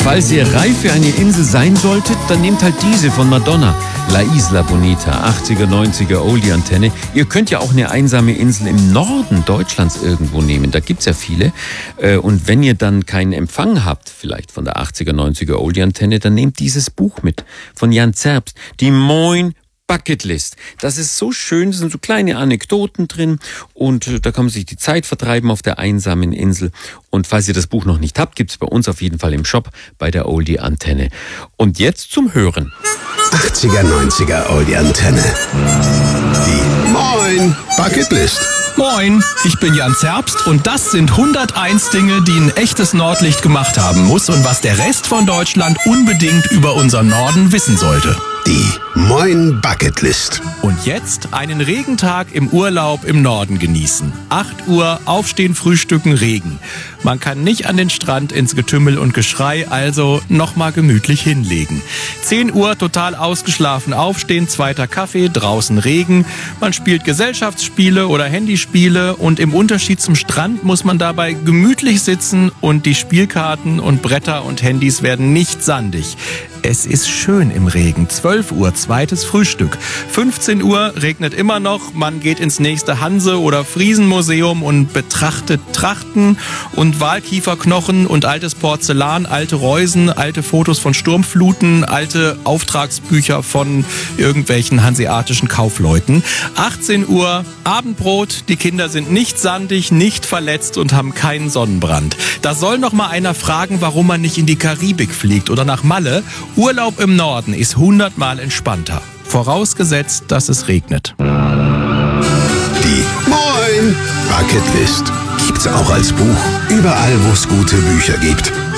Falls ihr reif für eine Insel sein solltet, dann nehmt halt diese von Madonna. La Isla Bonita, 80er, 90er Oldie-Antenne. Ihr könnt ja auch eine einsame Insel im Norden Deutschlands irgendwo nehmen. Da gibt's ja viele. Und wenn ihr dann keinen Empfang habt, vielleicht von der 80er, 90er Oldie-Antenne, dann nehmt dieses Buch mit von Jan Zerbst. Die Moin Bucketlist. Das ist so schön, da sind so kleine Anekdoten drin und da kann man sich die Zeit vertreiben auf der einsamen Insel. Und falls ihr das Buch noch nicht habt, gibt's bei uns auf jeden Fall im Shop bei der Oldie Antenne. Und jetzt zum Hören. 80er, 90er Oldie Antenne. Die Moin Bucketlist. Moin, ich bin Jan Zerbst und das sind 101 Dinge, die ein echtes Nordlicht gemacht haben muss und was der Rest von Deutschland unbedingt über unseren Norden wissen sollte. Die Moin Bucketlist. Und jetzt einen Regentag im Urlaub im Norden genießen. 8 Uhr, aufstehen, frühstücken, Regen. Man kann nicht an den Strand ins Getümmel und Geschrei, also nochmal gemütlich hinlegen. 10 Uhr, total ausgeschlafen aufstehen, zweiter Kaffee, draußen Regen. Man spielt Gesellschaftsspiele oder Handyspiele und im Unterschied zum Strand muss man dabei gemütlich sitzen und die Spielkarten und Bretter und Handys werden nicht sandig. Es ist schön im Regen. 12 Uhr, zweites Frühstück. 15 Uhr regnet immer noch. Man geht ins nächste Hanse- oder Friesenmuseum und betrachtet Trachten und Walkieferknochen und altes Porzellan, alte Reusen, alte Fotos von Sturmfluten, alte Auftragsbücher von irgendwelchen hanseatischen Kaufleuten. 18 Uhr, Abendbrot. Die Kinder sind nicht sandig, nicht verletzt und haben keinen Sonnenbrand. Da soll noch mal einer fragen, warum man nicht in die Karibik fliegt oder nach Malle. Urlaub im Norden ist 100-mal entspannter. Vorausgesetzt, dass es regnet. Die Moin Bucketlist. Gibt's auch als Buch. Überall, wo es gute Bücher gibt.